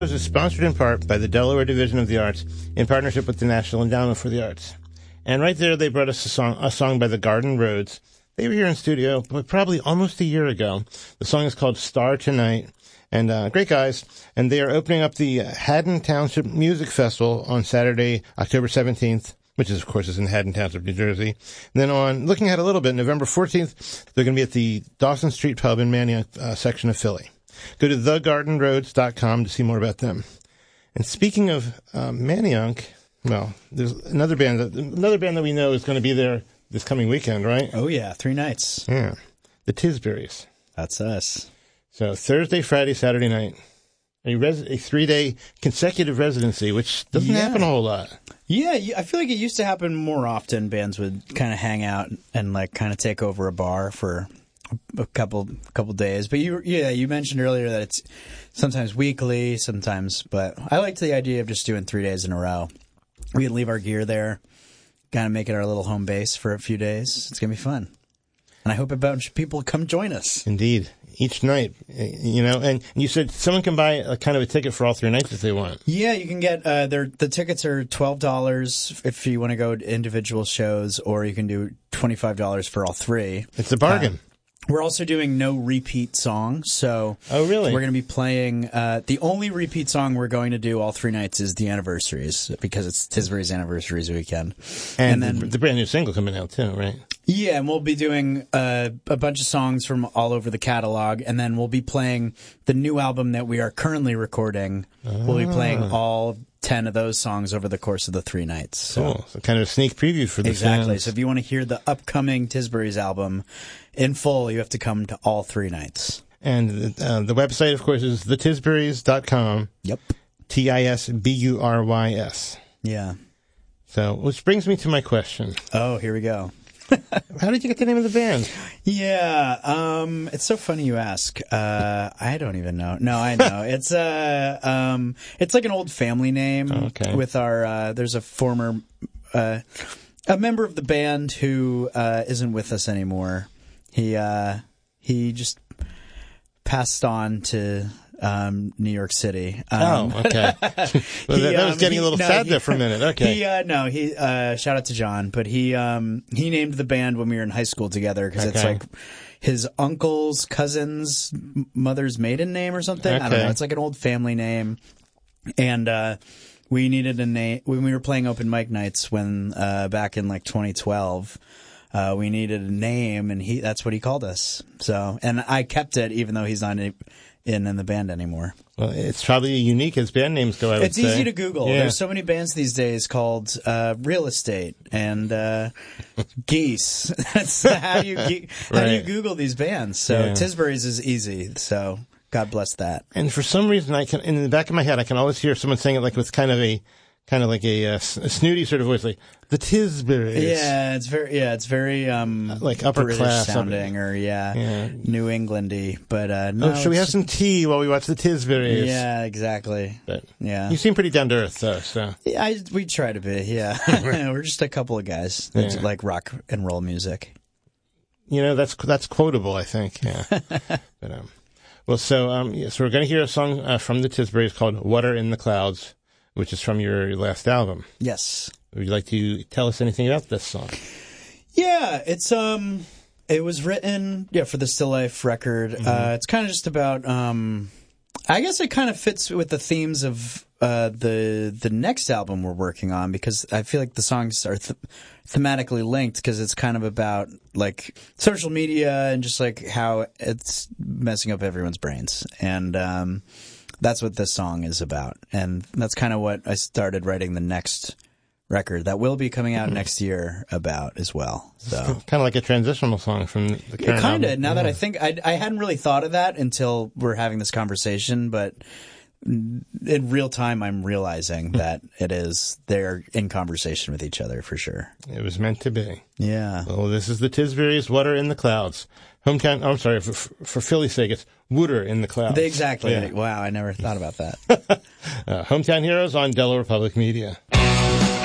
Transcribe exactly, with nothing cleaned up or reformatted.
This is sponsored in part by the Delaware Division of the Arts in partnership with the National Endowment for the Arts. And right there, they brought us a song, a song by the Garden Roads. They were here in studio, but probably almost a year ago. The song is called Star Tonight. And uh, great guys. And they are opening up the Haddon Township Music Festival on Saturday, October seventeenth, which is, of course, is in Haddon Township, New Jersey. And then on, looking ahead a little bit, November fourteenth, they're going to be at the Dawson Street Pub in Manayunk uh, section of Philly. Go to the garden roads dot com to see more about them. And speaking of uh, Manayunk, well, there's another band that another band that we know is going to be there this coming weekend, right? Oh yeah, three nights. Yeah, the Tisburys. That's us. So Thursday, Friday, Saturday night, a, res- a three-day consecutive residency, which doesn't yeah. happen a whole lot. Yeah, I feel like it used to happen more often. Bands would kind of hang out and like kind of take over a bar for a couple couple days. But you, yeah, you mentioned earlier that it's sometimes weekly, sometimes. But I liked the idea of just doing three days in a row. We can leave our gear there, kind of make it our little home base for a few days. It's gonna be fun, and I hope a bunch of people come join us. Indeed. Each night, you know, and you said someone can buy a kind of a ticket for all three nights if they want. Yeah, you can get, uh, their, the tickets are twelve dollars if you want to go to individual shows, or you can do twenty-five dollars for all three. It's a bargain. Uh, we're also doing no repeat songs, so oh, really? We're going to be playing, uh, the only repeat song we're going to do all three nights is the anniversaries, because it's Tisbury's Anniversaries weekend. And, and then the, the brand new single coming out too, right? Yeah, and we'll be doing uh, a bunch of songs from all over the catalog, and then we'll be playing the new album that we are currently recording. Ah. We'll be playing all ten of those songs over the course of the three nights. So. Cool. So kind of a sneak preview for the Exactly. fans. So if you want to hear the upcoming Tisbury's album in full, you have to come to all three nights. And uh, the website, of course, is the tisburys dot com. Yep. T I S B U R Y S. Yeah. So, which brings me to my question. Oh, here we go. How did you get the name of the band? Yeah, um, it's so funny you ask. Uh, I don't even know. No, I know. It's uh, um, it's like an old family name. Oh, okay. With our, uh, there's a former, uh, a member of the band who uh, isn't with us anymore. He uh, he just passed on to um, New York City. Um, oh, okay. well, he, that, that was um, getting he, a little no, sad he, there for a minute. Okay. He, uh, no, he, uh, shout out to John, but he, um, he named the band when we were in high school together because okay. it's like his uncle's cousin's mother's maiden name or something. Okay. I don't know. It's like an old family name. And, uh, we needed a name when we were playing open mic nights when, uh, back in like twenty twelve. Uh, we needed a name, and he, that's what he called us. So, and I kept it even though he's not in, in, in the band anymore. Well, it's probably unique as band names go, I would It's say. easy to Google. Yeah. There's so many bands these days called, uh, Real Estate and, uh, Geese. That's how you, how right. do you Google these bands? So yeah. Tisbury's is easy. So God bless that. And for some reason, I can, in the back of my head, I can always hear someone saying it like with kind of a, kind of like a, uh, a snooty sort of voice, like the Tisburys. Yeah, it's very, yeah, it's very, um, like upper British class sounding, or yeah, yeah, New Englandy. But uh, no, oh, should we have some tea while we watch the Tisburys? Yeah, exactly. But yeah, you seem pretty down to earth, though. So yeah, I, we try to be. Yeah, we're just a couple of guys that yeah. like rock and roll music. You know, that's that's quotable, I think. Yeah. but um, well, so um, yeah, so we're going to hear a song uh, from the Tisburys called "Water in the Clouds," which is from your last album. Yes. Would you like to tell us anything about this song? Yeah, it's um, it was written yeah for the Still Life record. Mm-hmm. Uh, it's kind of just about um, I guess it kind of fits with the themes of uh the the next album we're working on, because I feel like the songs are th- thematically linked, because it's kind of about like social media and just like how it's messing up everyone's brains, and um. That's what this song is about, and that's kind of what I started writing the next record that will be coming out mm-hmm. next year about as well. So kind of like a transitional song from the current yeah, kind of. album. Now yeah. that I think, I, I hadn't really thought of that until we're having this conversation, but in real time, I'm realizing that it is, they're in conversation with each other for sure. It was meant to be. Yeah. Well, this is the Tisburys, Water in the Clouds. Hometown, oh, I'm sorry, for, for Philly's sake, it's Wooder in the Clouds. Exactly. Yeah. Wow, I never thought about that. uh, Hometown Heroes on Delaware Public Media.